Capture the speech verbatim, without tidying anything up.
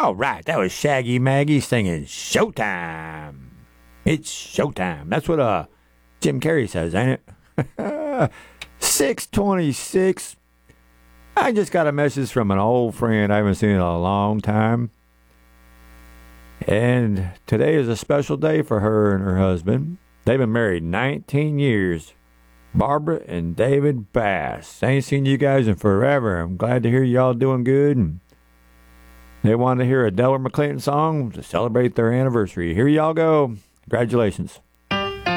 All right, that was Shaggy Maggie singing Showtime. It's showtime. That's what uh Jim Carrey says, ain't it? six twenty-six. I just got a message from an old friend I haven't seen in a long time. And today is a special day for her and her husband. They've been married nineteen years. Barbara and David Bass. Ain't seen you guys in forever. I'm glad to hear y'all doing good. And they wanted to hear a Delbert McClinton song to celebrate their anniversary. Here y'all go. Congratulations.